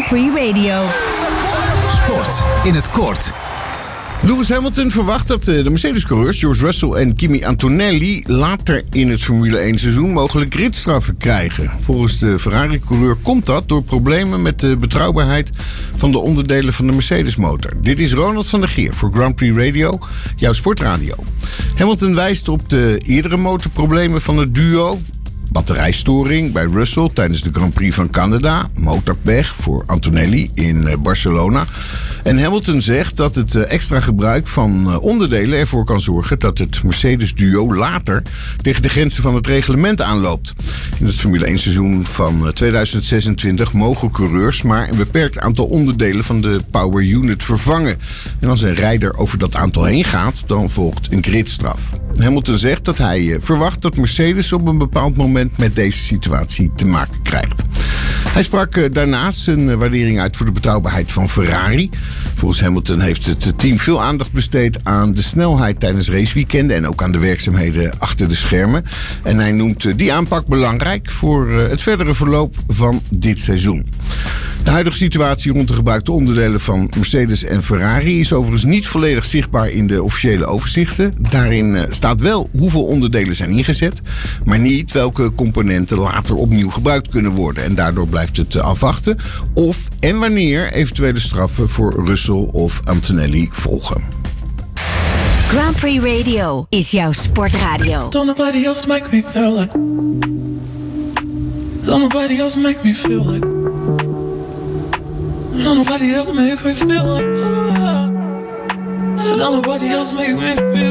Prix Radio. Sport in het kort. Lewis Hamilton verwacht dat de Mercedes-coureurs George Russell en Kimi Antonelli later in het Formule 1 seizoen mogelijk gridstraffen krijgen. Volgens de Ferrari-coureur komt dat door problemen met de betrouwbaarheid van de onderdelen van de Mercedes-motor. Dit is Ronald van der Geer voor Grand Prix Radio, jouw sportradio. Hamilton wijst op de eerdere motorproblemen van het duo. Batterijstoring bij Russell tijdens de Grand Prix van Canada. Motorpech voor Antonelli in Barcelona. En Hamilton zegt dat het extra gebruik van onderdelen ervoor kan zorgen dat het Mercedes-duo later tegen de grenzen van het reglement aanloopt. In het Formule 1 seizoen van 2026 mogen coureurs maar een beperkt aantal onderdelen van de power unit vervangen. En als een rijder over dat aantal heen gaat, dan volgt een gridstraf. Hamilton zegt dat hij verwacht dat Mercedes op een bepaald moment met deze situatie te maken krijgt. Hij sprak daarnaast zijn waardering uit voor de betrouwbaarheid van Ferrari. Volgens Hamilton heeft het team veel aandacht besteed aan de snelheid tijdens raceweekenden en ook aan de werkzaamheden achter de schermen. En hij noemt die aanpak belangrijk voor het verdere verloop van dit seizoen. De huidige situatie rond de gebruikte onderdelen van Mercedes en Ferrari is overigens niet volledig zichtbaar in de officiële overzichten. Daarin staat wel hoeveel onderdelen zijn ingezet, maar niet welke componenten later opnieuw gebruikt kunnen worden. En daardoor blijft het afwachten of en wanneer eventuele straffen voor Russell of Antonelli volgen. Grand Prix Radio is jouw sportradio. Don't nobody else make me feel like. Don't nobody else make me feel like. Don't nobody else make me feel like. So don't nobody else make me feel